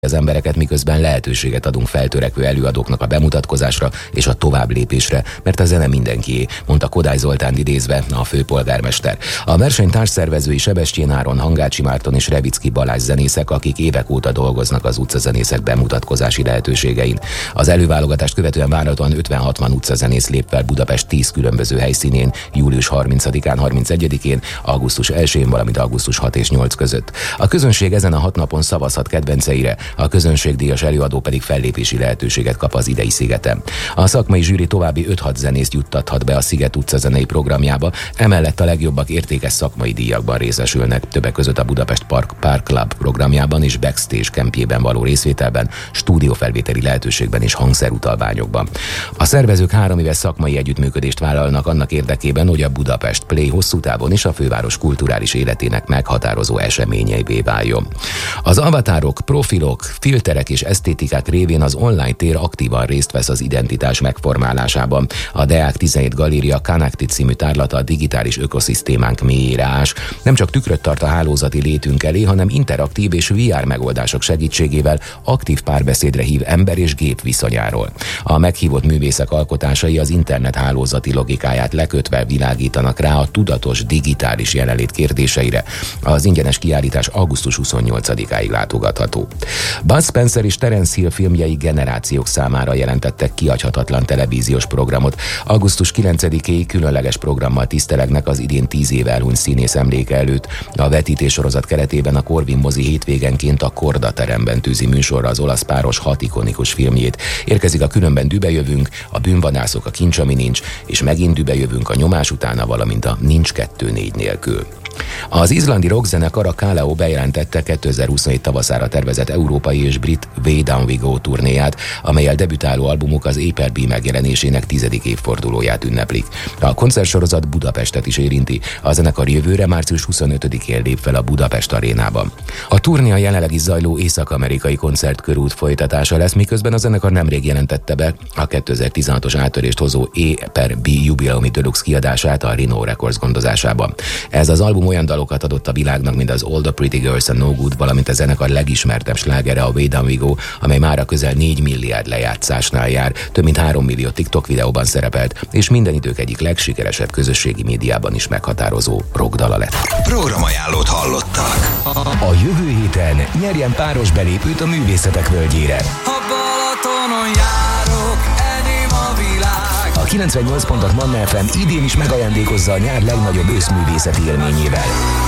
az embereket, miközben lehetőséget adunk feltörekvő előadóknak a bemutatkozásra és a tovább lépésre, mert a zene mindenkié, mondta Kodály Zoltánt idézve a főpolgármester. A verseny társszervezői Sebestyén Áron, Hangácsi Márton és Revicki Balázs zenészek, akik évek óta dolgoznak az utcazenészek bemutatkozási lehetőségein. Az előválogatást követően várhatóan 50-60 utcazenész lép fel Budapest 10 különböző helyszínén július 30-án, 31-én, augusztus 1-én, valamint augusztus 6 és 8 között. A közönség ezen a 6 napon szavazhat kedvenceire, a közönségdíjas előadó pedig fellépési lehetőséget kap az idei szigeten. A szakmai zsűri további 5-6 zenészt juttathat be a Sziget utca zenei programjába, emellett a legjobbak értékes szakmai díjakban részesülnek, többek között a Budapest Park Club programjában és backstage kempjében való részvételben, stúdiófelvételi lehetőségben és hangszerutalványokban. A szervezők 3 éves szakmai együttműködést vállalnak annak érdekében, hogy a Budapest Play hosszú távon is a főváros kulturális életének meghatározó eseményeivé váljon. Az avatárok, profilok, filterek és esztétikák révén az online tér aktívan részt vesz az identitás megformálásában. A Deák 17 Galéria Connected című tárlata a digitális ökoszisztémánk mélyére ás. Nem csak tükröt tart a hálózati létünk elé, hanem interaktív és VR megoldások segítségével aktív párbeszédre hív ember és gép viszonyáról. A meghívott művészek alkotásai az internet hálózati logikáját lekötve világítanak rá a tudatos digitális jelenlét kérdéseire. Az ingyenes kiállítás augusztus 28-áig látogatható. Bud Spencer és Terence Hill filmjei generációk számára jelentettek kihagyhatatlan televíziós programot. Augusztus 9-éig különleges programmal tisztelegnek az idén 10 éve elhunyt színész emléke előtt. A vetítéssorozat keretében a Corvin mozi hétvégenként a Korda teremben tűzi műsorra az olasz páros 6 ikonikus filmjét. Érkezik a Különben dübejövünk, a Bűnvadászok, a Kincs, ami nincs, és megint dübejövünk a Nyomás utána, valamint a Nincs 2-4 nélkül. Az izlandi rockzenekar a Kaleo bejelentette 2027 tavaszára tervezett európai és brit Way Down We Go turnéját, amellyel debütáló albumuk az Aper B megjelenésének 10. évfordulóját ünneplik. A koncertsorozat Budapestet is érinti, a zenekar jövőre március 25-én lép fel a Budapest arénában. A turné a jelenleg is zajló észak-amerikai koncertkörút folytatása lesz, miközben a zenekar nemrég jelentette be a 2016-os áttörést hozó Aper B jubileumi deluxe kiadását a Rhino Records gondozásában. Ez az album olyan dalokat adott a világnak, mint az All the Pretty Girls and No Good, valamint a zenekar legismertebb slágere, a Way Down We Go, amely mára közel 4 milliárd lejátszásnál jár, több mint 3 millió TikTok videóban szerepelt, és minden idők egyik legsikeresebb közösségi médiában is meghatározó rockdala lett. Programajánlót hallottak. A jövő héten nyerjen páros belépőt a Művészetek Völgyére. A Balatonon járok, enyém a világ. A 98.6 Manna FM idén is megajándékozza a nyár legnagyobb őszművészeti élményével.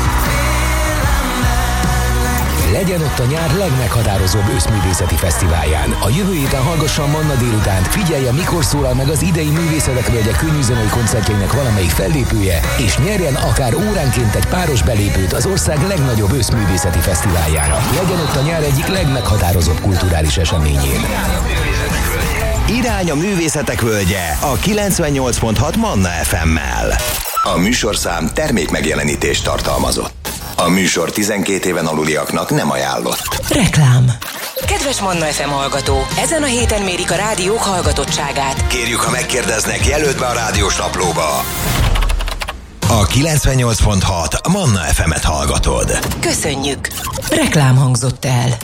Legyen ott a nyár legmeghatározóbb őszművészeti fesztiválján. A jövő héten hallgassa a Manna délutánt, figyelje, mikor szólal meg az idei Művészetek Völgye könnyűzenei koncertjeinek valamelyik fellépője, és nyerjen akár óránként egy páros belépőt az ország legnagyobb őszművészeti fesztiváljára. Legyen ott a nyár egyik legmeghatározóbb kulturális eseményén. Irány a Művészetek Völgye a 98.6 Manna FM-mel. A műsorszám termékmegjelenítést tartalmazott. A műsor 12 éven aluliaknak nem ajánlott. Reklám. Kedves Manna FM hallgató, ezen a héten mérik a rádiók hallgatottságát. Kérjük, ha megkérdeznek, jelölt be a rádiós naplóba. A 98.6 Manna FM-et hallgatod. Köszönjük. Reklám hangzott el.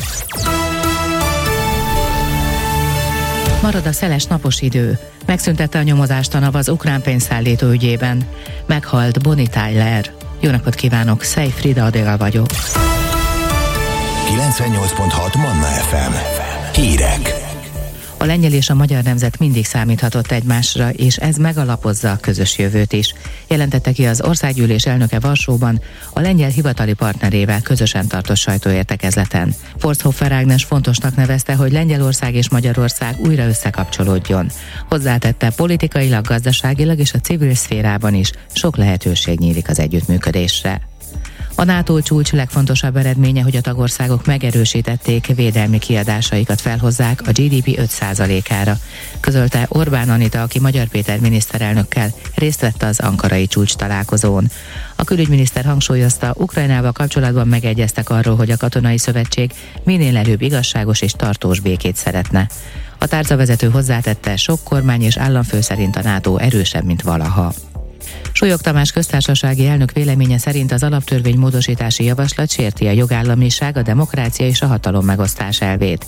Marad a szeles napos idő. Megszüntette a nyomozást a NAV az ukrán pénzszállító ügyében. Meghalt Bonnie Tyler. Jó napot kívánok, Szej Frida Adél vagyok. 98.6 Manna FM. Hírek. A lengyel és a magyar nemzet mindig számíthatott egymásra, és ez megalapozza a közös jövőt is. Jelentette ki az országgyűlés elnöke Varsóban a lengyel hivatali partnerével közösen tartott sajtóértekezleten. Forsthoffer Ágnes fontosnak nevezte, hogy Lengyelország és Magyarország újra összekapcsolódjon. Hozzátette, politikailag, gazdaságilag és a civil szférában is sok lehetőség nyílik az együttműködésre. A NATO csúcs legfontosabb eredménye, hogy a tagországok megerősítették, védelmi kiadásaikat felhozzák a GDP 5%-ára. Közölte Orbán Anita, aki Magyar Péter miniszterelnökkel részt vett az ankarai csúcs találkozón. A külügyminiszter hangsúlyozta, Ukrajnával kapcsolatban megegyeztek arról, hogy a katonai szövetség minél előbb igazságos és tartós békét szeretne. A tárcavezető hozzátette, sok kormány és államfő szerint a NATO erősebb, mint valaha. Súlyog Tamás köztársasági elnök véleménye szerint az alaptörvény módosítási javaslat sérti a jogállamiság, a demokrácia és a hatalom megosztás elvét.